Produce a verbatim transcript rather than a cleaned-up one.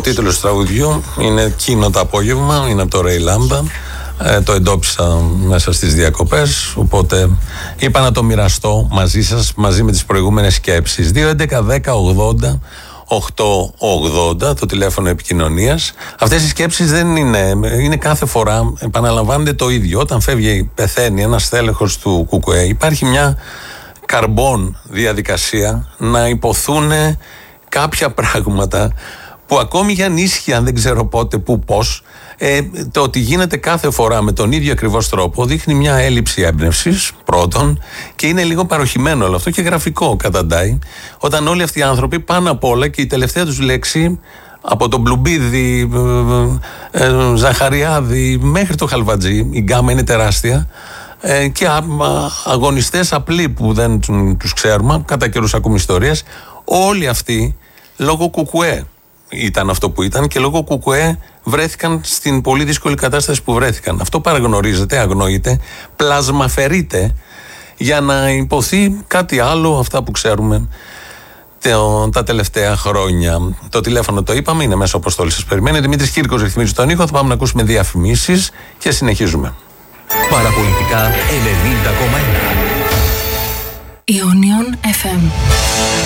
τίτλος του τραγουδιού είναι «Εκείνο το απόγευμα», είναι από το Ρέι Λάμπα. Ε, το εντόπισα μέσα στις διακοπές, οπότε είπα να το μοιραστώ μαζί σας, μαζί με τις προηγούμενες σκέψεις. δύο έντεκα δέκα ογδόντα οκτακόσια ογδόντα το τηλέφωνο επικοινωνίας. Αυτές οι σκέψεις δεν είναι, είναι κάθε φορά, επαναλαμβάνεται το ίδιο. Όταν φεύγει, πεθαίνει ένας στέλεχος του ΚΚΕ, υπάρχει μια καρμπών διαδικασία να υποθούν κάποια πράγματα που ακόμη για ανίσχυα, δεν ξέρω πότε, πού, πώς, ε, το ότι γίνεται κάθε φορά με τον ίδιο ακριβώς τρόπο δείχνει μια έλλειψη έμπνευσης, πρώτον, και είναι λίγο παροχημένο όλο αυτό και γραφικό καταντάει, όταν όλοι αυτοί οι άνθρωποι πάνω απ' όλα και η τελευταία τους λέξη, από τον Μπλουμπίδη, ε, ε, Ζαχαριάδη μέχρι το Χαλβατζή, η γκάμα είναι τεράστια, ε, και α, α, αγωνιστές απλοί που δεν τους ξέρουμε, κατά καιρούς ακούμε ιστορίες, όλοι αυτοί λόγω ΚΚΕ ήταν αυτό που ήταν και λόγω ΚΚΕ βρέθηκαν στην πολύ δύσκολη κατάσταση που βρέθηκαν. Αυτό παραγνωρίζεται, αγνοείται, πλασμαφαιρείται για να υποθεί κάτι άλλο, αυτά που ξέρουμε τα τελευταία χρόνια. Το τηλέφωνο το είπαμε, είναι μέσα αποστόλη, σας περιμένει. Δημήτρης Κύρκος ρυθμίζει τον ήχο, θα πάμε να ακούσουμε διαφημίσεις και συνεχίζουμε. Παραπολιτικά ενενήντα κόμμα ένα Ionion εφ εμ.